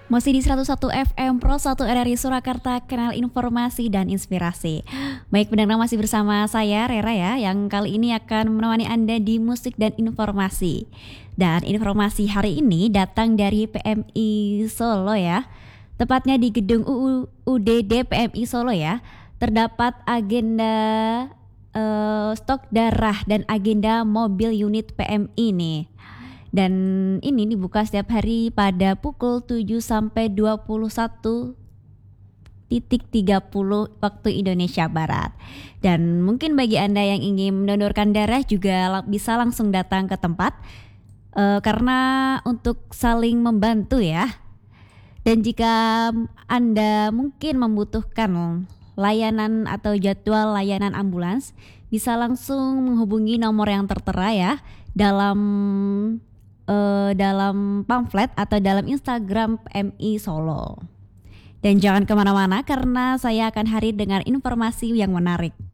Masih di 101 FM Pro 1 RRI Surakarta, kanal informasi dan inspirasi. Baik pendengar, masih bersama saya Rera ya, yang kali ini akan menemani Anda di musik dan informasi. Dan informasi hari ini datang dari PMI Solo ya. Tepatnya di gedung UUDD PMI Solo ya. Terdapat agenda stok darah dan agenda mobil unit PMI nih. Dan ini dibuka setiap hari pada pukul 7 sampai 21.30 waktu Indonesia Barat. Dan mungkin bagi Anda yang ingin mendonorkan darah juga bisa langsung datang ke tempat karena untuk saling membantu ya. Dan jika Anda mungkin membutuhkan layanan atau jadwal layanan ambulans, bisa langsung menghubungi nomor yang tertera ya dalam pamflet atau dalam Instagram PMI Solo. Dan jangan kemana-mana karena saya akan hadir dengan informasi yang menarik.